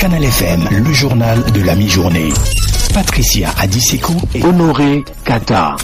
Canal FM, le journal de la mi-journée. Patricia Adiseko et Honoré Kata.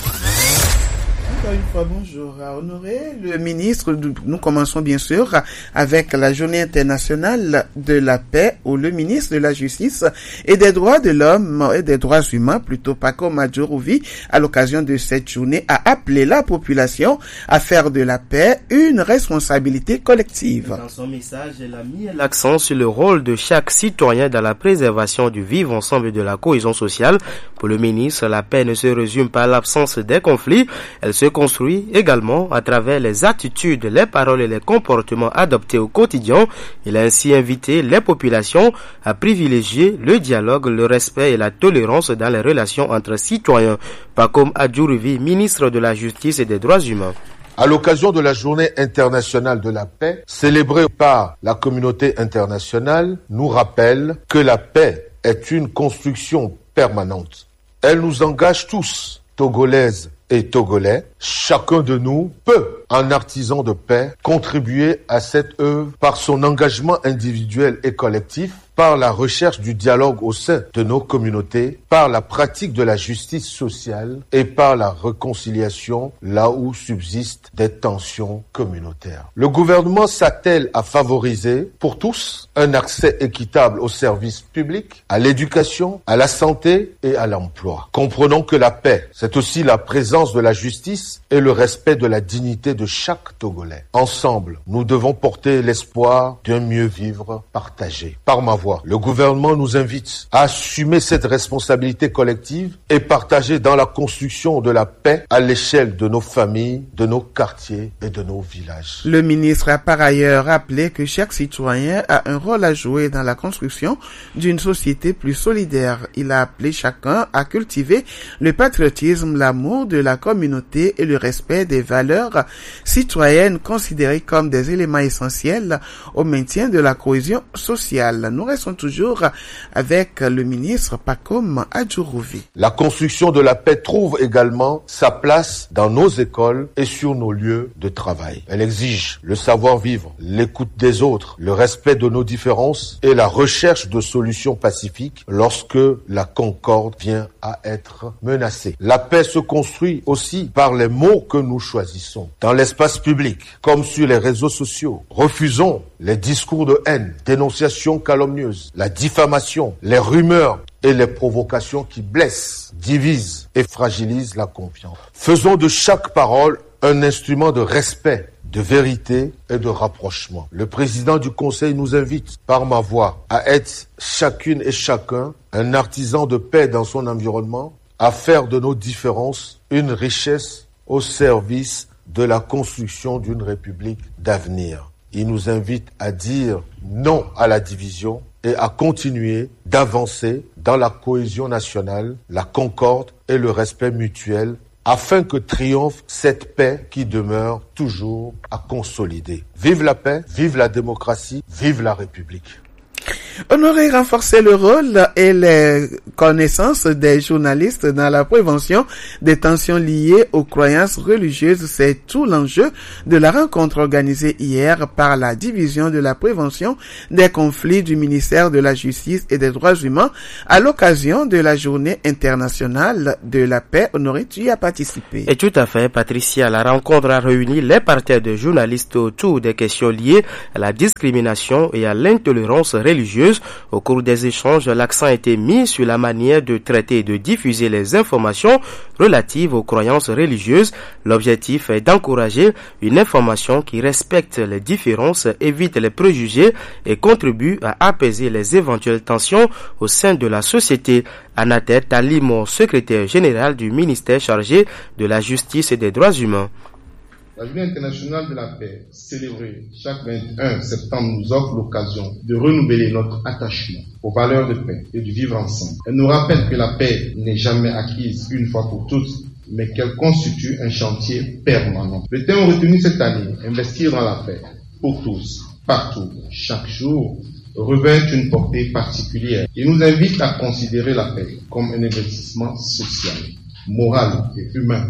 Encore une fois, bonjour à Honoré, le ministre. Nous commençons bien sûr avec la journée internationale de la paix où le ministre de la Justice et des droits de l'homme et des droits humains, plutôt Pakom Adjurouvi, à l'occasion de cette journée, a appelé la population à faire de la paix une responsabilité collective. Dans son message, elle a mis l'accent sur le rôle de chaque citoyen dans la préservation du vivre ensemble et de la cohésion sociale. Pour le ministre, la paix ne se résume pas à l'absence des conflits, elle se construit également à travers les attitudes, les paroles et les comportements adoptés au quotidien. Il a ainsi invité les populations à privilégier le dialogue, le respect et la tolérance dans les relations entre citoyens. Pakom Adjurouvi, ministre de la Justice et des Droits humains. À l'occasion de la Journée internationale de la paix, célébrée par la communauté internationale, nous rappelle que la paix est une construction permanente. Elle nous engage tous, Togolaises et Togolais. Chacun de nous peut, en artisan de paix, contribuer à cette œuvre par son engagement individuel et collectif, par la recherche du dialogue au sein de nos communautés, par la pratique de la justice sociale et par la réconciliation là où subsistent des tensions communautaires. Le gouvernement s'attelle à favoriser pour tous un accès équitable aux services publics, à l'éducation, à la santé et à l'emploi. Comprenons que la paix, c'est aussi la présence de la justice et le respect de la dignité de chaque Togolais. Ensemble, nous devons porter l'espoir d'un mieux vivre partagé. Par ma voix, le gouvernement nous invite à assumer cette responsabilité collective et partager dans la construction de la paix à l'échelle de nos familles, de nos quartiers et de nos villages. Le ministre a par ailleurs rappelé que chaque citoyen a un rôle à jouer dans la construction d'une société plus solidaire. Il a appelé chacun à cultiver le patriotisme, l'amour de la communauté et le respect des valeurs citoyennes considérées comme des éléments essentiels au maintien de la cohésion sociale. Nous restons toujours avec le ministre Pakom Adjurouvi. La construction de la paix trouve également sa place dans nos écoles et sur nos lieux de travail. Elle exige le savoir-vivre, l'écoute des autres, le respect de nos différences et la recherche de solutions pacifiques lorsque la concorde vient à être menacée. La paix se construit aussi par les mots que nous choisissons. Dans l'espace public, comme sur les réseaux sociaux, refusons les discours de haine, dénonciations calomnieuses, la diffamation, les rumeurs et les provocations qui blessent, divisent et fragilisent la confiance. Faisons de chaque parole un instrument de respect, de vérité et de rapprochement. Le président du Conseil nous invite, par ma voix, à être chacune et chacun un artisan de paix dans son environnement, à faire de nos différences une richesse au service de la construction d'une république d'avenir. Il nous invite à dire non à la division et à continuer d'avancer dans la cohésion nationale, la concorde et le respect mutuel afin que triomphe cette paix qui demeure toujours à consolider. Vive la paix, vive la démocratie, vive la République. Honorer, renforcer le rôle et les connaissances des journalistes dans la prévention des tensions liées aux croyances religieuses, c'est tout l'enjeu de la rencontre organisée hier par la division de la prévention des conflits du ministère de la Justice et des Droits humains à l'occasion de la Journée internationale de la paix. Honoré, tu y as participé. Et tout à fait, Patricia. La rencontre a réuni les partenaires de journalistes autour des questions liées à la discrimination et à l'intolérance religieuse. Au cours des échanges, l'accent a été mis sur la manière de traiter et de diffuser les informations relatives aux croyances religieuses. L'objectif est d'encourager une information qui respecte les différences, évite les préjugés et contribue à apaiser les éventuelles tensions au sein de la société. Anater Talimo, secrétaire général du ministère chargé de la Justice et des Droits humains. La Journée internationale de la paix, célébrée chaque 21 septembre, nous offre l'occasion de renouveler notre attachement aux valeurs de paix et du vivre ensemble. Elle nous rappelle que la paix n'est jamais acquise une fois pour toutes, mais qu'elle constitue un chantier permanent. Le thème retenu cette année, investir dans la paix, pour tous, partout, chaque jour, revêt une portée particulière. Il nous invite à considérer la paix comme un investissement social, moral et humain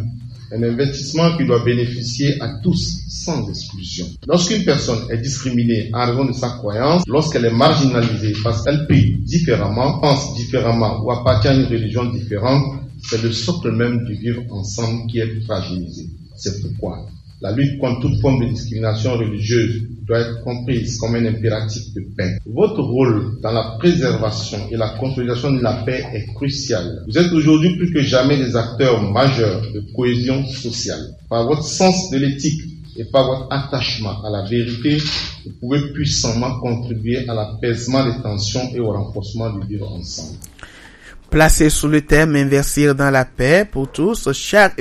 Un investissement qui doit bénéficier à tous, sans exclusion. Lorsqu'une personne est discriminée en raison de sa croyance, lorsqu'elle est marginalisée parce qu'elle prie différemment, pense différemment ou appartient à une religion différente, c'est le socle même du vivre ensemble qui est fragilisé. C'est pourquoi la lutte contre toute forme de discrimination religieuse doit être comprise comme un impératif de paix. Votre rôle dans la préservation et la consolidation de la paix est crucial. Vous êtes aujourd'hui plus que jamais des acteurs majeurs de cohésion sociale. Par votre sens de l'éthique et par votre attachement à la vérité, vous pouvez puissamment contribuer à l'apaisement des tensions et au renforcement du vivre ensemble. Placé sous le thème Investir dans la paix pour tous,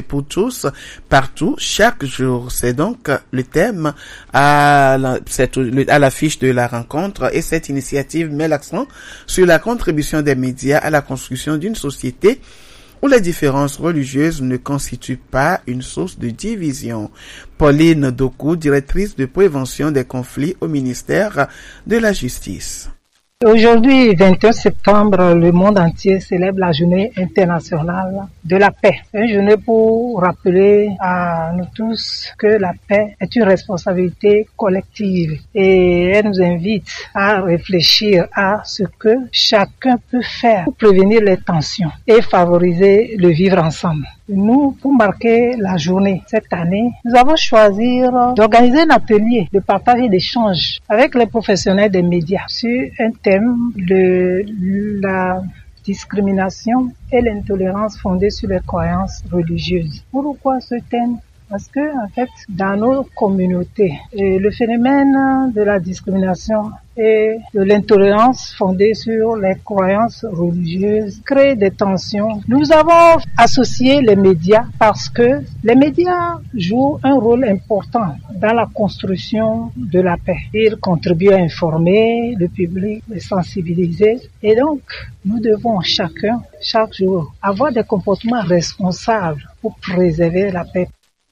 partout, chaque jour. C'est donc le thème à l'affiche de la rencontre, et cette initiative met l'accent sur la contribution des médias à la construction d'une société où les différences religieuses ne constituent pas une source de division. Pauline Doku, directrice de prévention des conflits au ministère de la Justice. Aujourd'hui, 21 septembre, le monde entier célèbre la journée internationale de la paix. Une journée pour rappeler à nous tous que la paix est une responsabilité collective, et elle nous invite à réfléchir à ce que chacun peut faire pour prévenir les tensions et favoriser le vivre ensemble. Nous, pour marquer la journée cette année, nous avons choisi d'organiser un atelier de partage et d'échange avec les professionnels des médias sur un thème de la discrimination et l'intolérance fondée sur les croyances religieuses. Pourquoi ce thème? Parce que, en fait, dans nos communautés, le phénomène de la discrimination et de l'intolérance fondée sur les croyances religieuses crée des tensions. Nous avons associé les médias parce que les médias jouent un rôle important dans la construction de la paix. Ils contribuent à informer le public, les sensibiliser, et donc nous devons chacun, chaque jour, avoir des comportements responsables pour préserver la paix.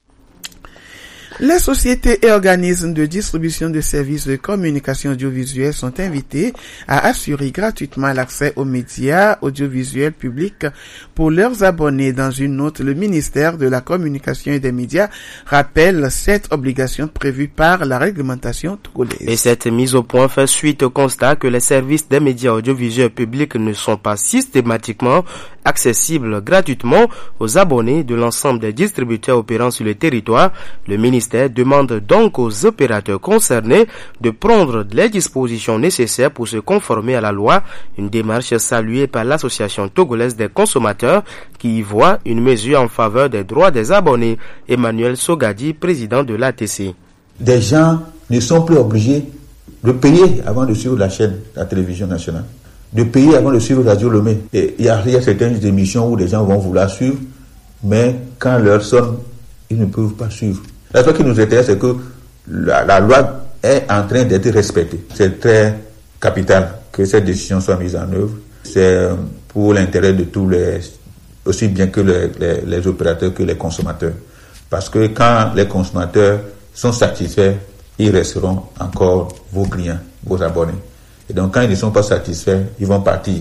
Les sociétés et organismes de distribution de services de communication audiovisuelle sont invités à assurer gratuitement l'accès aux médias audiovisuels publics pour leurs abonnés. Dans une note, le ministère de la Communication et des Médias rappelle cette obligation prévue par la réglementation togolaise. Et cette mise au point fait suite au constat que les services des médias audiovisuels publics ne sont pas systématiquement accessibles gratuitement aux abonnés de l'ensemble des distributeurs opérant sur le territoire. Le ministère demande donc aux opérateurs concernés de prendre les dispositions nécessaires pour se conformer à la loi, une démarche saluée par l'Association togolaise des consommateurs qui y voit une mesure en faveur des droits des abonnés. Emmanuel Sogadi, président de l'ATC. Des gens ne sont plus obligés de payer avant de suivre la chaîne, la télévision nationale, de payer avant de suivre Radio Lomé. Et il y a certaines émissions où les gens vont vouloir suivre, mais quand l'heure sonne, ils ne peuvent pas suivre. La chose qui nous intéresse, c'est que la loi est en train d'être respectée. C'est très capital que cette décision soit mise en œuvre. C'est pour l'intérêt de tous aussi bien que les opérateurs que les consommateurs. Parce que quand les consommateurs sont satisfaits, ils resteront encore vos clients, vos abonnés. Et donc quand ils ne sont pas satisfaits, ils vont partir.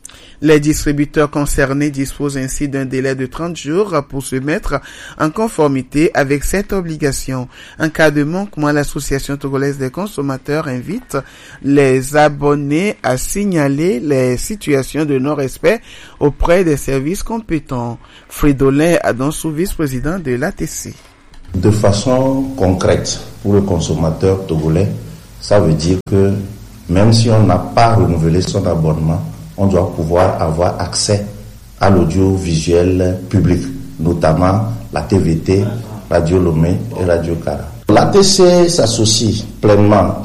Les distributeurs concernés disposent ainsi d'un délai de 30 jours pour se mettre en conformité avec cette obligation. En cas de manquement, l'Association togolaise des consommateurs invite les abonnés à signaler les situations de non-respect auprès des services compétents. Fridolin Adonsou, vice-président de l'ATC. De façon concrète, pour le consommateur togolais, ça veut dire que même si on n'a pas renouvelé son abonnement, on doit pouvoir avoir accès à l'audiovisuel public, notamment la TVT, Radio Lomé et Radio Kara. L'ATC s'associe pleinement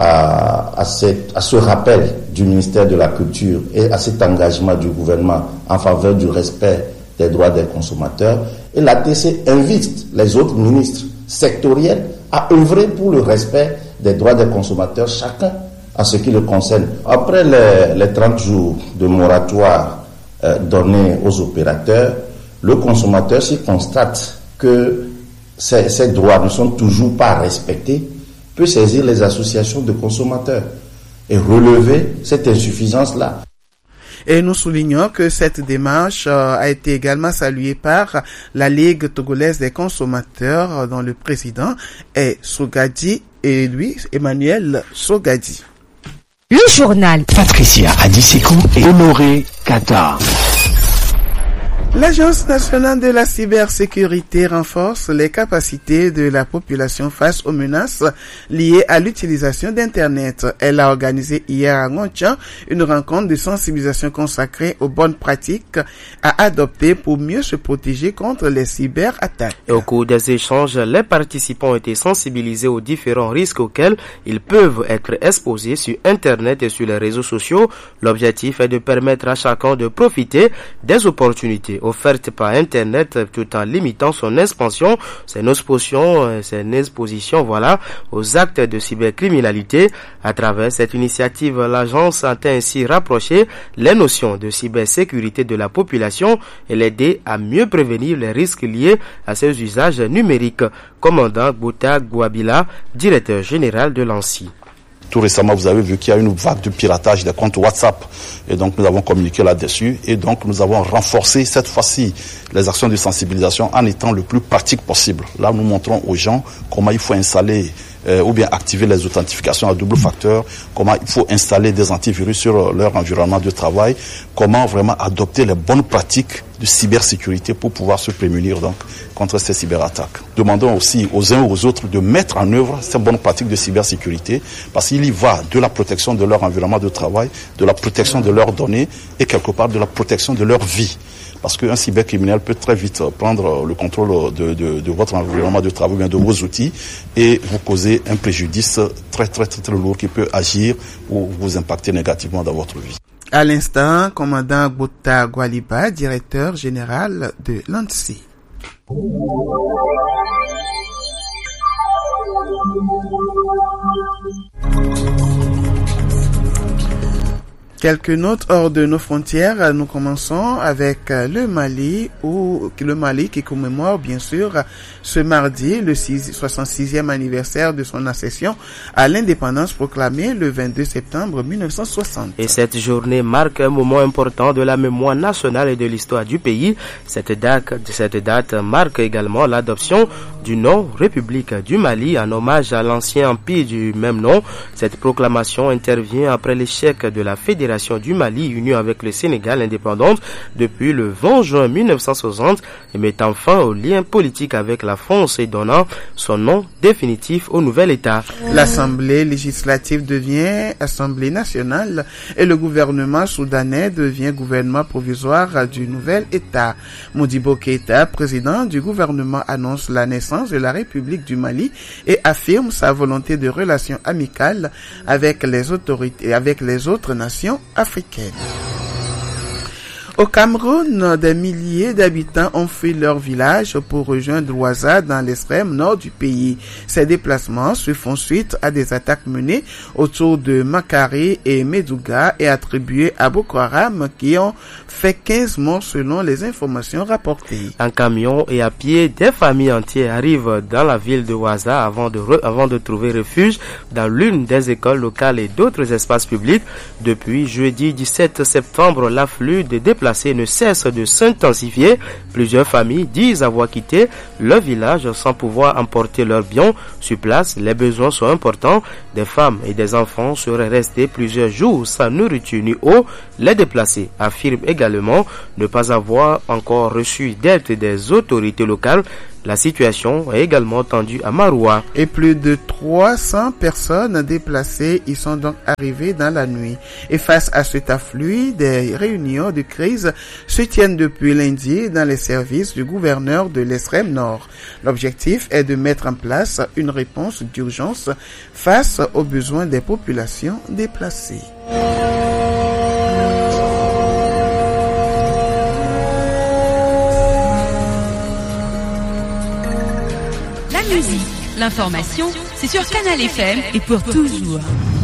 à ce rappel du ministère de la Culture et à cet engagement du gouvernement en faveur du respect des droits des consommateurs. Et l'ATC invite les autres ministres sectoriels à œuvrer pour le respect des droits des consommateurs, chacun à ce qui le concerne. Après les 30 jours de moratoire donnés aux opérateurs, le consommateur, s'il constate que ces droits ne sont toujours pas respectés, peut saisir les associations de consommateurs et relever cette insuffisance-là. Et nous soulignons que cette démarche a été également saluée par la Ligue togolaise des consommateurs, dont le président est Sogadi et lui, Emmanuel Sogadi. Le journal Patricia Adiseko et Honoré Kata. L'Agence nationale de la cybersécurité renforce les capacités de la population face aux menaces liées à l'utilisation d'Internet. Elle a organisé hier à Ngontchan une rencontre de sensibilisation consacrée aux bonnes pratiques à adopter pour mieux se protéger contre les cyberattaques. Et au cours des échanges, les participants ont été sensibilisés aux différents risques auxquels ils peuvent être exposés sur Internet et sur les réseaux sociaux. L'objectif est de permettre à chacun de profiter des opportunités offerte par Internet tout en limitant son expansion, son exposition, aux actes de cybercriminalité. À travers cette initiative, l'agence entend ainsi rapprocher les notions de cybersécurité de la population et l'aider à mieux prévenir les risques liés à ces usages numériques. Commandant Bouta Gouabila, directeur général de l'ANSSI. Tout récemment, vous avez vu qu'il y a une vague de piratage des comptes WhatsApp. Et donc, nous avons communiqué là-dessus. Et donc, nous avons renforcé cette fois-ci les actions de sensibilisation en étant le plus pratique possible. Là, nous montrons aux gens comment il faut installer ou bien activer les authentifications à double facteur, comment il faut installer des antivirus sur leur environnement de travail, comment vraiment adopter les bonnes pratiques de cybersécurité pour pouvoir se prémunir donc contre ces cyberattaques. Demandons aussi aux uns et aux autres de mettre en œuvre ces bonnes pratiques de cybersécurité parce qu'il y va de la protection de leur environnement de travail, de la protection de leurs données et quelque part de la protection de leur vie. Parce qu'un cybercriminel peut très vite prendre le contrôle de votre environnement de travail, bien de vos outils, et vous causer un préjudice très lourd qui peut agir ou vous impacter négativement dans votre vie. À l'instant, commandant Bouta Goualiba, directeur général de l'ANSSI. Quelques notes hors de nos frontières. Nous commençons avec le Mali qui commémore bien sûr ce mardi le 66e anniversaire de son accession à l'indépendance proclamée le 22 septembre 1960. Et cette journée marque un moment important de la mémoire nationale et de l'histoire du pays. Cette date marque également l'adoption du nom République du Mali en hommage à l'ancien empire du même nom. Cette proclamation intervient après l'échec de la Fédération du Mali unie avec le Sénégal indépendante depuis le 20 juin 1960 et mettant fin aux liens politiques avec la France et donnant son nom définitif au nouvel État. L'Assemblée législative devient Assemblée nationale et le gouvernement soudanais devient gouvernement provisoire du nouvel État. Modibo Keïta, président du gouvernement, annonce la naissance de la République du Mali et affirme sa volonté de relations amicales avec les autorités et avec les autres nations africaines. Au Cameroun, des milliers d'habitants ont fui leur village pour rejoindre Ouaza dans l'extrême nord du pays. Ces déplacements se font suite à des attaques menées autour de Makari et Medouga et attribuées à Boko Haram qui ont fait 15 morts selon les informations rapportées. En camion et à pied, des familles entières arrivent dans la ville de Ouaza avant de trouver refuge dans l'une des écoles locales et d'autres espaces publics. Depuis jeudi 17 septembre, l'afflux des déplacés ne cesse de s'intensifier. Plusieurs familles disent avoir quitté leur village sans pouvoir emporter leurs biens. Sur place, les besoins sont importants. Des femmes et des enfants seraient restés plusieurs jours sans nourriture ni eau. Les déplacés affirment également ne pas avoir encore reçu d'aide des autorités locales. La situation est également tendue à Maroua. Et plus de 300 personnes déplacées y sont donc arrivées dans la nuit. Et face à cet afflux, des réunions de crise se tiennent depuis lundi dans les services du gouverneur de l'extrême nord. L'objectif est de mettre en place une réponse d'urgence face aux besoins des populations déplacées. Musique, l'information, c'est sur Canal FM et pour toujours.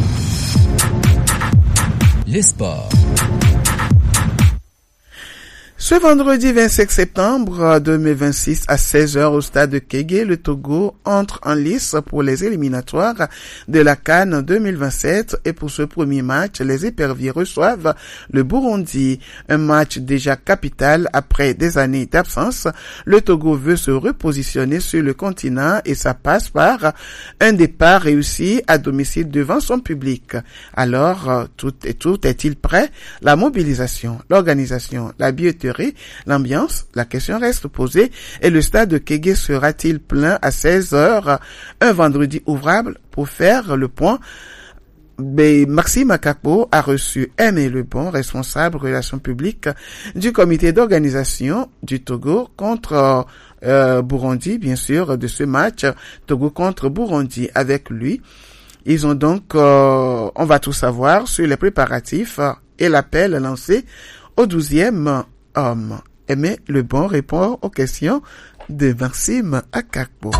Les sports. Ce vendredi 25 septembre 2026 à 16h au stade de Kégué, le Togo entre en lice pour les éliminatoires de la CAN 2027 et pour ce premier match, les éperviers reçoivent le Burundi. Un match déjà capital après des années d'absence. Le Togo veut se repositionner sur le continent et ça passe par un départ réussi à domicile devant son public. Alors, tout est-il prêt? La mobilisation, l'organisation, la billetterie, l'ambiance, la question reste posée et le stade de Kégué sera-t-il plein à 16h un vendredi ouvrable pour faire le point? Maxime Akakpo a reçu Aimé Lebon, responsable relations publiques du comité d'organisation du Togo contre Burundi, bien sûr, de ce match Togo contre Burundi. Avec lui, ils ont donc, on va tout savoir sur les préparatifs et l'appel lancé au 12e homme. Aimé Lebon répond aux questions de Maxime Akakpo.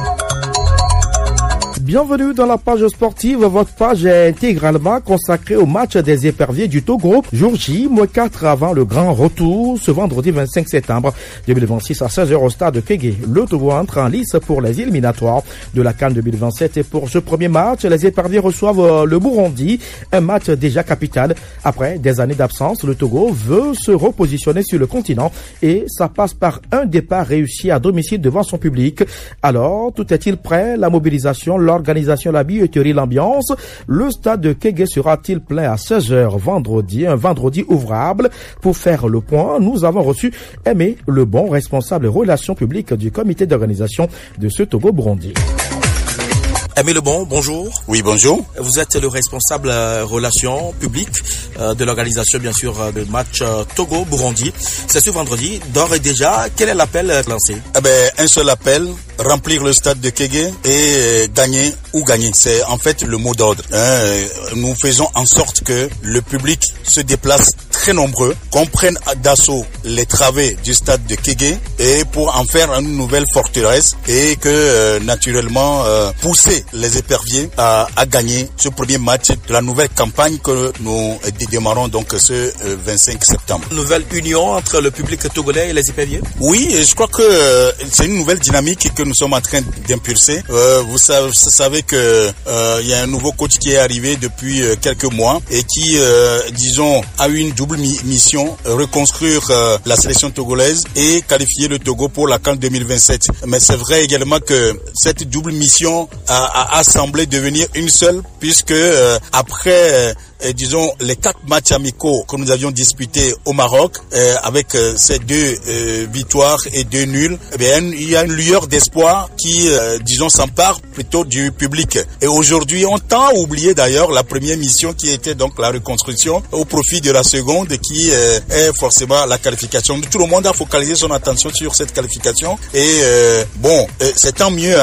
Bienvenue dans la page sportive. Votre page est intégralement consacrée au match des éperviers du Togo. Jour J, -4 avant le grand retour, ce vendredi 25 septembre 2026 à 16h au stade de Kégué. Le Togo entre en lice pour les éliminatoires de la CAN 2027 et pour ce premier match, les éperviers reçoivent le Burundi. Un match déjà capital. Après des années d'absence, le Togo veut se repositionner sur le continent et ça passe par un départ réussi à domicile devant son public. Alors, tout est-il prêt? La mobilisation, l'organisation, la billetterie, l'ambiance. Le stade de Kégué sera-t-il plein à 16h vendredi, un vendredi ouvrable? Pour faire le point, nous avons reçu Aimé Lebon, responsable relations publiques du comité d'organisation de ce Togo-Burundi. Aimé Lebon, bonjour. Oui, bonjour. Vous êtes le responsable relations publiques de l'organisation, bien sûr, de match Togo-Burundi. C'est ce vendredi. D'ores et déjà, quel est l'appel lancé? Un seul appel, remplir le stade de Kégué et gagner ou gagner. C'est en fait le mot d'ordre. Nous faisons en sorte que le public se déplace très nombreux, qu'on prenne d'assaut les travées du stade de Kégué et pour en faire une nouvelle forteresse et que naturellement pousser les éperviers à gagner ce premier match de la nouvelle campagne que nous démarrons donc ce 25 septembre. Nouvelle union entre le public togolais et les éperviers? Oui, je crois que c'est une nouvelle dynamique que nous sommes en train d'impulser. Vous savez que il y a un nouveau coach qui est arrivé depuis quelques mois et qui, disons, a eu une double mission, reconstruire la sélection togolaise et qualifier le Togo pour la CAN 2027. Mais c'est vrai également que cette double mission a semblé devenir une seule, puisque après disons les 4 matchs amicaux que nous avions disputés au Maroc, avec ces 2 victoires et 2 nuls, il y a une lueur d'espoir qui, disons, s'empare plutôt du public. Et aujourd'hui, on tend à oublier d'ailleurs la première mission qui était donc la reconstruction au profit de la seconde, qui est forcément la qualification. Tout le monde a focalisé son attention sur cette qualification. Et c'est tant mieux.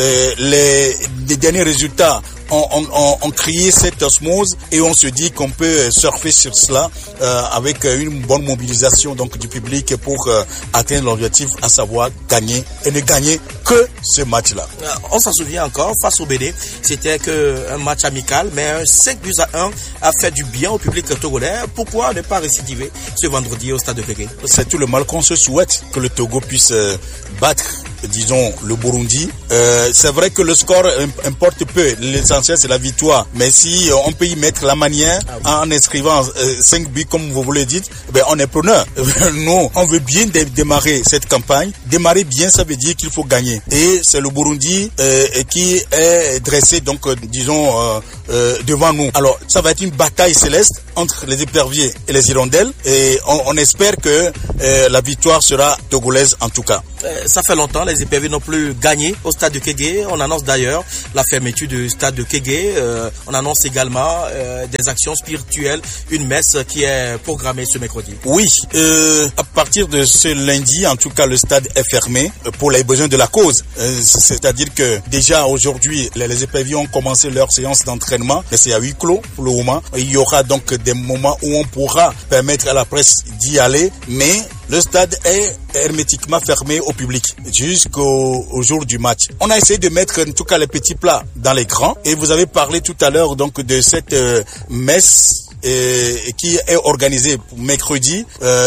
Les derniers résultats ont créé cette osmose et on se dit qu'on peut surfer sur cela avec une bonne mobilisation donc du public pour atteindre l'objectif, à savoir gagner et ne gagner que ce match-là. On s'en souvient encore, face au Bénin, c'était qu'un match amical, mais 5-1 a fait du bien au public togolais. Pourquoi ne pas récidiver ce vendredi au stade de Kégué? C'est tout le mal qu'on se souhaite, que le Togo puisse battre, disons, le Burundi. C'est vrai que le score importe peu, l'essentiel c'est la victoire, mais si on peut y mettre la manière en inscrivant 5 buts comme vous le dites, on est preneur. Nous, on veut bien démarrer cette campagne. Démarrer bien, ça veut dire qu'il faut gagner. Et c'est le Burundi qui est dressé, donc disons, devant nous. Alors, ça va être une bataille céleste entre les éperviers et les hirondelles, et on espère que la victoire sera togolaise en tout cas. Ça fait longtemps, les éperviers n'ont plus gagné au stade de Kégué. On annonce d'ailleurs la fermeture du stade de Kégué. On annonce également des actions spirituelles, une messe qui est programmée ce mercredi. Oui, à partir de ce lundi, en tout cas, le stade est fermé pour les besoins de la cause. C'est-à-dire que déjà aujourd'hui, les éperviers ont commencé leur séance d'entraînement, mais c'est à huis clos pour le moment. Il y aura donc des moments où on pourra permettre à la presse d'y aller, mais le stade est hermétiquement fermé au public jusqu'au jour du match. On a essayé de mettre en tout cas les petits plats dans les grands, et vous avez parlé tout à l'heure donc de cette messe qui est organisé pour mercredi.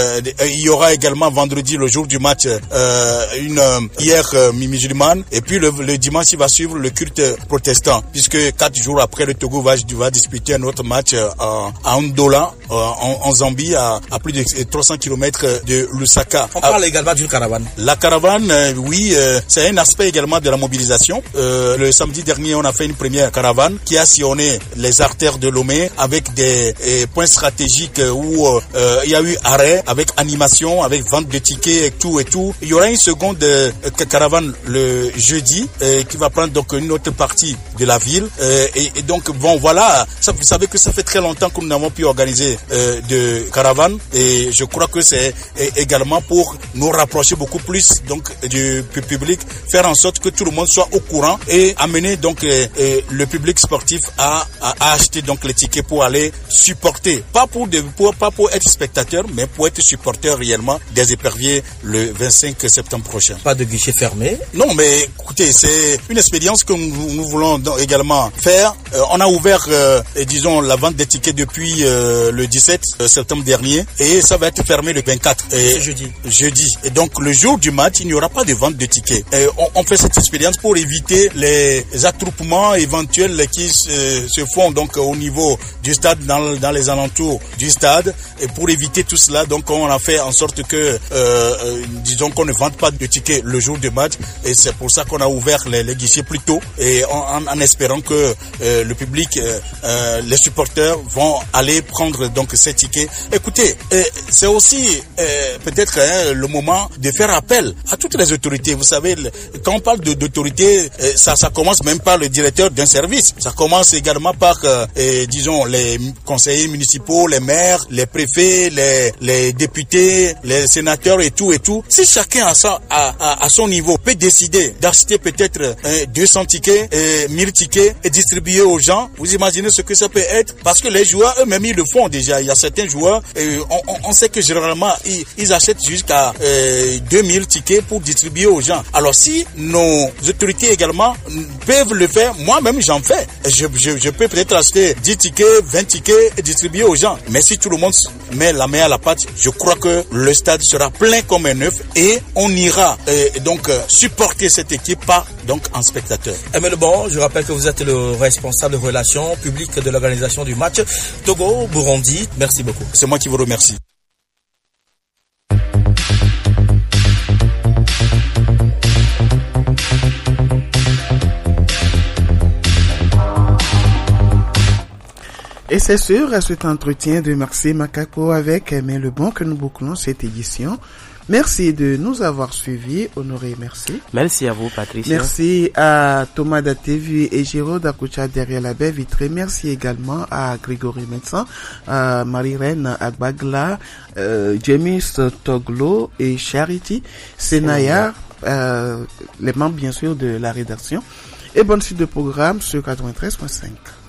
Il y aura également vendredi, le jour du match, une prière musulmane. Et puis le dimanche, il va suivre le culte protestant, puisque 4 jours après, le Togo va disputer un autre match à Ndola, en Zambie, à plus de 300 km de Lusaka. On parle également d'une caravane. La caravane, oui, c'est un aspect également de la mobilisation. Le samedi dernier, on a fait une première caravane qui a sillonné les artères de Lomé avec des points stratégiques où il y a eu arrêt avec animation, avec vente de tickets et tout. Il y aura une seconde caravane le jeudi qui va prendre donc une autre partie de la ville. Et donc, bon, voilà, vous savez que ça fait très longtemps que nous n'avons pu organiser de caravane, et je crois que c'est également pour nous rapprocher beaucoup plus donc du public, faire en sorte que tout le monde soit au courant et amener donc le public sportif à acheter donc les tickets pour aller supporter, pas pour être spectateur, mais pour être supporter réellement des éperviers le 25 septembre prochain. Pas de guichet fermé? Non, mais écoutez, c'est une expérience que nous voulons également faire. On a ouvert, disons, la vente des tickets depuis le 17 septembre dernier, et ça va être fermé le 24. C'est jeudi. Et donc, le jour du match, il n'y aura pas de vente de tickets. On fait cette expérience pour éviter les attroupements éventuels qui se font donc au niveau du stade, dans les alentours du stade. Et pour éviter tout cela, donc on a fait en sorte que, disons qu'on ne vende pas de tickets le jour du match. Et c'est pour ça qu'on a ouvert les guichets plus tôt, et en espérant que le public, les supporters vont aller prendre donc ces tickets. Écoutez, c'est aussi peut-être le moment de faire appel à toutes les autorités. Vous savez, quand on parle d'autorité, ça commence même par le directeur d'un service. Ça commence également par, disons, les conseillers municipaux, les maires, les préfets, les députés, les sénateurs et tout. Si chacun à son niveau peut décider d'acheter peut-être 200 tickets, 1000 tickets et distribuer aux gens, vous imaginez ce que ça peut être? Parce que les joueurs eux-mêmes, ils le font déjà. Il y a certains joueurs, on sait que généralement, ils achètent jusqu'à 2000 tickets pour distribuer aux gens. Alors si nos autorités également peuvent le faire, moi-même j'en fais. Je peux peut-être acheter 10 tickets, 20 tickets et distribuer aux gens. Mais si tout le monde met la main à la pâte, je crois que le stade sera plein comme un œuf, et on ira donc supporter cette équipe, pas donc en spectateur. Emile Bon, je rappelle que vous êtes le responsable de relations publiques de l'organisation du match Togo-Burundi. Merci beaucoup. C'est moi qui vous remercie. Et c'est sûr, à cet entretien de Merci Makako avec Aimé Lebon que nous bouclons cette édition. Merci de nous avoir suivis. Honoré, merci. Merci à vous, Patricia. Merci à Thomas Datevu et Giro Dakucha derrière la baie vitrée. Merci également à Grégory Médecin, à Marie-Reine Agbagla, James Toglo et Charity Senaya, les membres bien sûr de la rédaction. Et bonne suite de programme sur 93.5.